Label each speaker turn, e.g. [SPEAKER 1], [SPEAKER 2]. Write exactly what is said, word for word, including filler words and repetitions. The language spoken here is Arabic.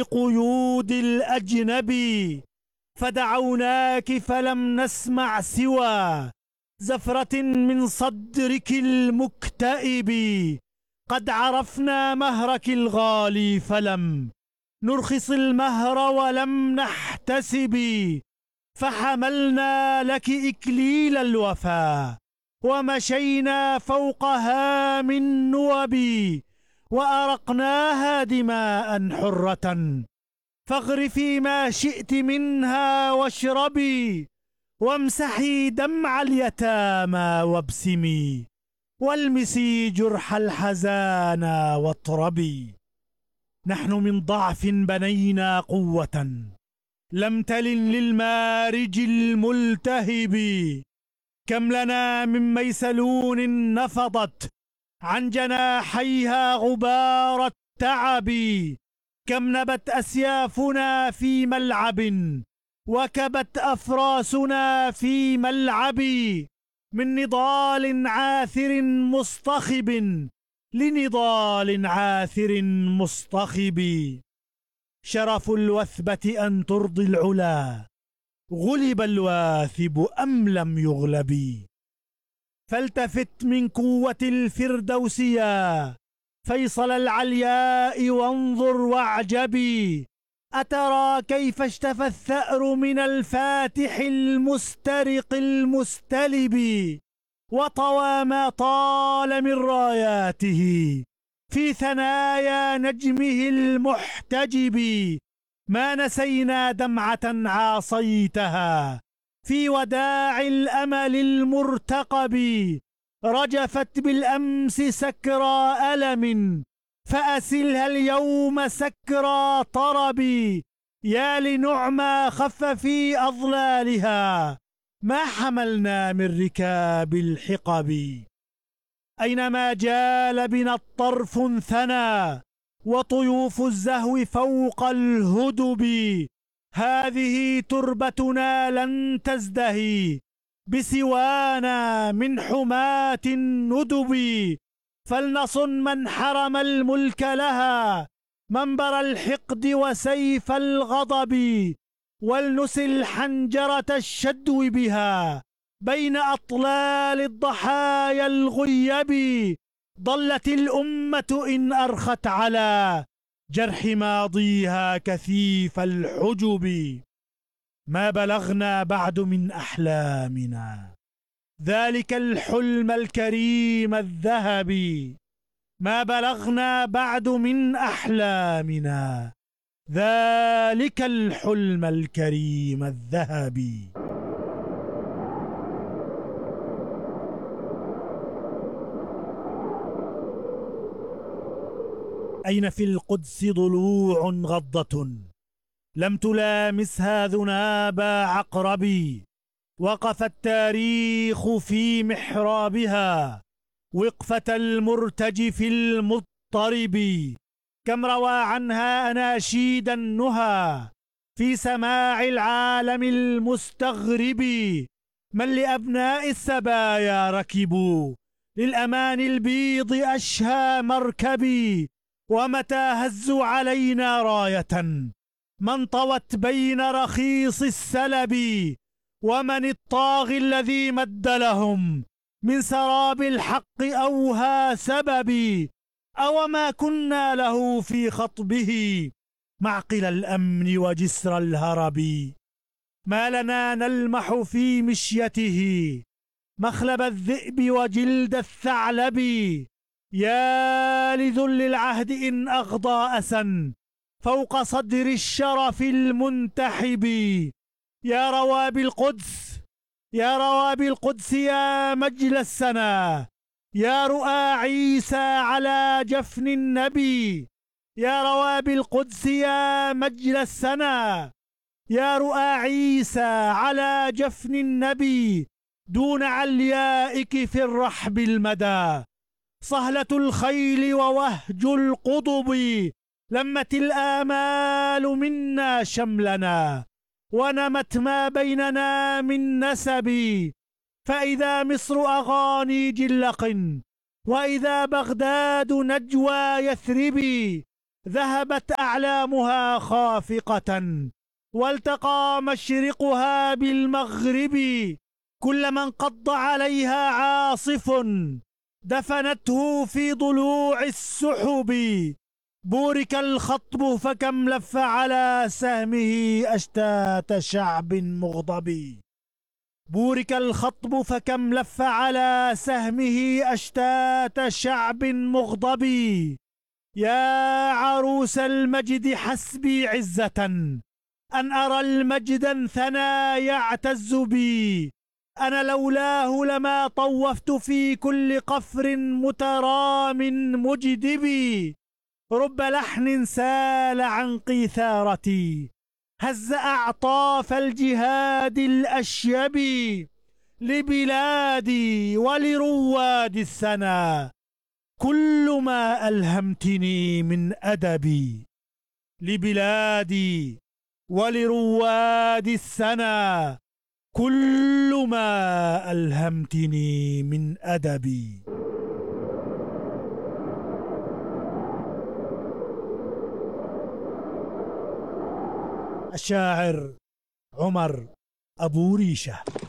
[SPEAKER 1] قيود الأجنبي، فدعوناك فلم نسمع سوى زفرة من صدرك المكتئب. قد عرفنا مهرك الغالي فلم نرخص المهر ولم نحتسب، فحملنا لك إكليل الوفا ومشينا فوق هام النوب، وأرقناها دماء حرة فاغرفي ما شئت منها واشربي، وامسحي دمع اليتامى وابسمي، والمسي جرح الحزانى واطربي. نحن من ضعف بنينا قوة لم تلن للمارج الملتهب، كم لنا من ميسلون نفضت عن جناحيها غبار التعب، كم نبت أسيافنا في ملعب وكبت أفراسنا في ملعب، من نضال عاثر مصطخب لنضال عاثر مصطخب. شرف الوثبة أن ترضي العلا، غلب الواثب أم لم يغلب. فالتفت من قوة الفردوس يا فيصل العلياء وانظر واعجبي، أترى كيف اشتفى الثأر من الفاتح المسترق المستلب، وطوى ما طال من راياته في ثنايا نجمه المحتجب. ما نسينا دمعة عاصيتها في وداع الأمل المرتقب، رجفت بالأمس سكرى ألم فأسلها اليوم سكرى طرب. يا لنعمى خف في أظلالها ما حملنا من ركاب الحقب. أينما جال بنا الطرف ثنى وطيوف الزهو فوق الهدب، هذه تربتنا لن تزدهي بسوانا من حماة الندب. فلنصن من حرم الملك لها منبر الحقد وسيف الغضب، ولنسل حنجرة الشدو بها بين أطلال الضحايا الغيب. ضلت الأمة إن أرخت على جرح ماضيها كثيف الحجب. ما بلغنا بعد من أحلامنا ذلك الحلم الكريم الذهبي، ما بلغنا بعد من أحلامنا ذلك الحلم الكريم الذهبي. أين في القدس ضلوع غضة لم تلامسها ذناب عقرب، وقف التاريخ في محرابها وقفة المرتجف المضطرب. كم روى عنها أناشيد النهى في سماع العالم المستغرب، من لأبناء السبايا ركبوا للأمان البيض أشهى مركبي، ومتى هزوا علينا راية من طوت بين رخيص السلب، ومن الطاغي الذي مد لهم من سراب الحق أوهى سببي، أو ما كنا له في خطبه معقل الأمن وجسر الهرب. ما لنا نلمح في مشيته مخلب الذئب وجلد الثعلب، يا لذل العهد إن أغضى أسا فوق صدر الشرف المنتحب. يا روابي القدس يا روابي القدس يا مجل السنا، يا رؤى عيسى على جفن النبي. يا روابي القدس يا مجل السنا، يا رؤى عيسى على جفن النبي، دون عليائك في الرحب المدى صهلة الخيل ووهج القضب. لمت الآمال منا شملنا ونمت ما بيننا من نسب، فإذا مصر أغاني جلق وإذا بغداد نجوى يثرب، ذهبت أعلامها خافقة، والتقى مشرقها بالمغرب، كلما انقض عليها عاصف دفنته في ضلوع السحب. بورك الخطب فكم لف على سهمه أشتات شعب مغضب. بورك الخطب فكم لف على سهمه أشتات شعب مغضب. يا عروس المجد حسبي عزة أن أرى المجد ثنا يعتز بي. أنا لولاه لما طوفت في كل قفر مترام مجدب. رب لحن سال عن قيثارتي هز أعطاف الجهاد الأشيب. لبلادي ولرواد السنا كل ما ألهمتني من أدبي. لبلادي ولرواد السنا كل ما ألهمتني من أدبي. الشاعر عمر أبو ريشة.